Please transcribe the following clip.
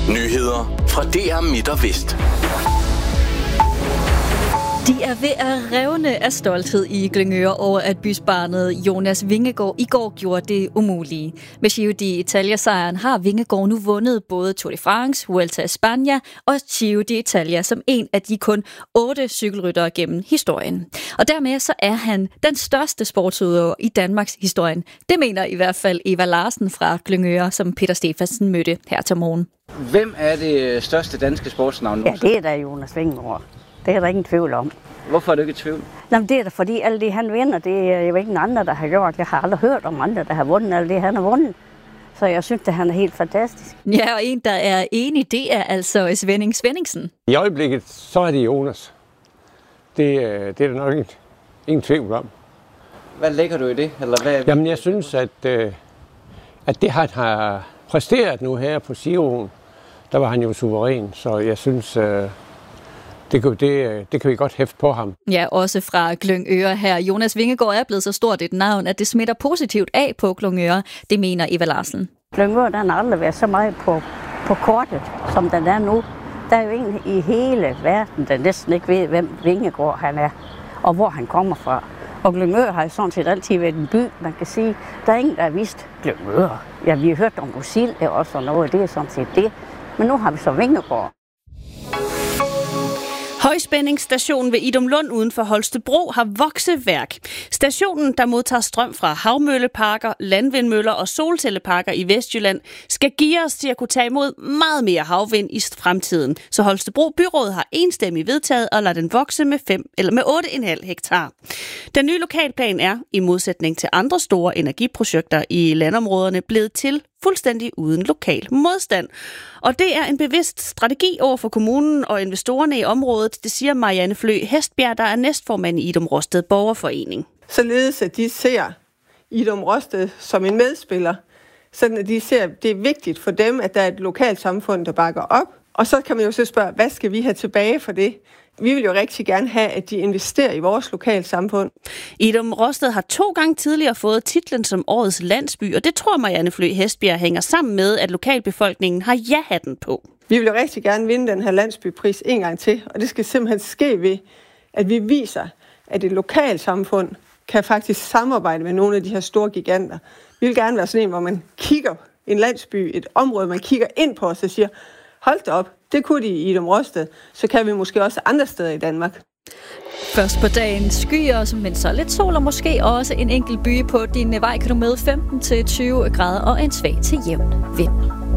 Nyheder fra DR Midt og Vest. De er ved at revne af stolthed i Glyngøre over, at bysbarnet Jonas Vingegaard i går gjorde det umulige. Med Giro d'Italia-sejren har Vingegaard nu vundet både Tour de France, Vuelta a España og Giro d'Italia som en af de kun 8 cykelryttere gennem historien. Og dermed så er han den største sportsudøver i Danmarks historien. Det mener i hvert fald Eva Larsen fra Glyngøre, som Peter Stefansen mødte her til morgen. Hvem er det største danske sportsnavn? Ja, det er da Jonas Vingegaard. Det er der ingen tvivl om. Hvorfor er du ikke i tvivl? Jamen, det er da fordi, alt det han vinder, det er jo ikke andre, der har gjort. Jeg har aldrig hørt om andre, der har vundet alt det, han har vundet. Så jeg synes, at han er helt fantastisk. Ja, og en, der er enig, det er altså Svenning Svenningsen. I øjeblikket, så er det Jonas. Det er der nok ingen tvivl om. Hvad lægger du i det? Eller hvad? Jamen, jeg synes, at det han har præsteret nu her på Giroen, der var han jo suveræn. Så jeg synes, det kan vi godt hæfte på ham. Ja, også fra Glyngøre her. Jonas Vingegaard er blevet så stort et navn, at det smitter positivt af på Glyngøre. Det mener Eva Larsen. Glyngøre, den har aldrig været så meget på kortet, som den er nu. Der er jo en i hele verden, der næsten ikke ved, hvem Vingegaard han er, og hvor han kommer fra. Og Glyngøre har jo sådan set altid været en by, man kan sige. Der er ingen, der har vist Glyngøre. Ja, vi har hørt om Roskilde og sådan noget, det er sådan set det. Men nu har vi så Vingegaard. Højspændingsstationen ved Idumlund uden for Holstebro har vokseværk. Stationen, der modtager strøm fra havmølleparker, landvindmøller og solcelleparker i Vestjylland, skal geare os til at kunne tage imod meget mere havvind i fremtiden. Så Holstebro Byråd har enstemmigt vedtaget at lade den vokse med 8,5 hektar. Den nye lokalplan er, i modsætning til andre store energiprojekter i landområderne, blevet til fuldstændig uden lokal modstand. Og det er en bevidst strategi over for kommunen og investorerne i området, det siger Marianne Flø Hestbjerg, der er næstformand i Idum Rosted Borgerforening. Således at de ser Idum Rosted som en medspiller, sådan at de ser, at det er vigtigt for dem, at der er et lokalt samfund, der bakker op. Og så kan man jo så spørge, hvad skal vi have tilbage for det? Vi vil jo rigtig gerne have, at de investerer i vores lokale samfund. Idum Rosted har 2 gange tidligere fået titlen som årets landsby, og det tror Marianne Flø Hestbjerg hænger sammen med, at lokalbefolkningen har ja-hatten på. Vi vil jo rigtig gerne vinde den her landsbypris en gang til, og det skal simpelthen ske ved, at vi viser, at et lokalt samfund kan faktisk samarbejde med nogle af de her store giganter. Vi vil gerne være sådan en, hvor man kigger en landsby, et område, man kigger ind på os og siger, hold da op, det kunne de i Idum Rosted, så kan vi måske også andre steder i Danmark. Først på dagen skyer, men så lidt sol og måske også en enkelt by. På din vej kan du møde 15-20 grader og en svag til jævn vind.